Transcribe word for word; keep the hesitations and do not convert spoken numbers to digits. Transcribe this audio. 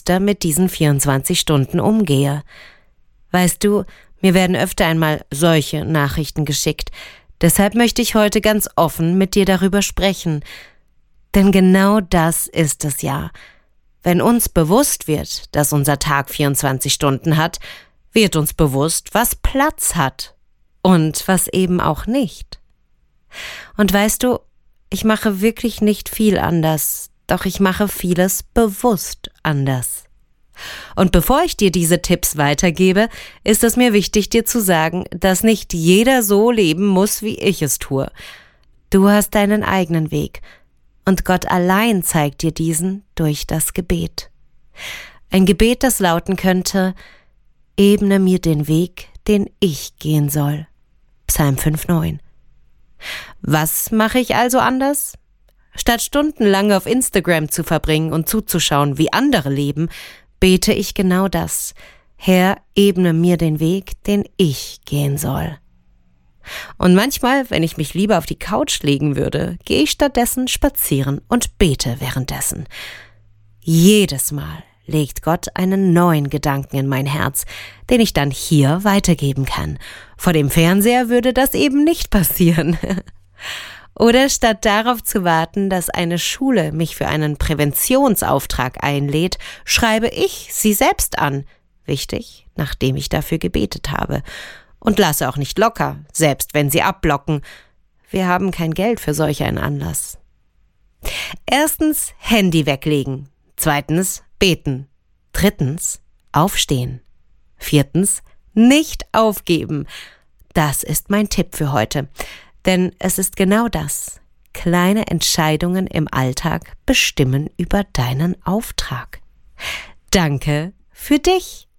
bewusster mit diesen vierundzwanzig Stunden umgehe. Weißt du, mir werden öfter einmal solche Nachrichten geschickt. Deshalb möchte ich heute ganz offen mit dir darüber sprechen. Denn genau das ist es ja. Wenn uns bewusst wird, dass unser Tag vierundzwanzig Stunden hat, wird uns bewusst, was Platz hat und was eben auch nicht. Und weißt du, ich mache wirklich nicht viel anders, doch ich mache vieles bewusst anders. Und bevor ich dir diese Tipps weitergebe, ist es mir wichtig, dir zu sagen, dass nicht jeder so leben muss, wie ich es tue. Du hast deinen eigenen Weg und Gott allein zeigt dir diesen durch das Gebet. Ein Gebet, das lauten könnte: Ebne mir den Weg, den ich gehen soll. Psalm fünf neun. Was mache ich also anders? Statt stundenlang auf Instagram zu verbringen und zuzuschauen, wie andere leben, bete ich genau das: Herr, ebne mir den Weg, den ich gehen soll. Und manchmal, wenn ich mich lieber auf die Couch legen würde, gehe ich stattdessen spazieren und bete währenddessen. Jedes Mal legt Gott einen neuen Gedanken in mein Herz, den ich dann hier weitergeben kann. Vor dem Fernseher würde das eben nicht passieren. Oder statt darauf zu warten, dass eine Schule mich für einen Präventionsauftrag einlädt, schreibe ich sie selbst an. Wichtig, nachdem ich dafür gebetet habe. Und lasse auch nicht locker, selbst wenn sie abblocken. Wir haben kein Geld für solch einen Anlass. Erstens, Handy weglegen. Zweitens, beten. Drittens, aufstehen. Viertens, nicht aufgeben. Das ist mein Tipp für heute. Denn es ist genau das. Kleine Entscheidungen im Alltag bestimmen über deinen Auftrag. Danke für dich.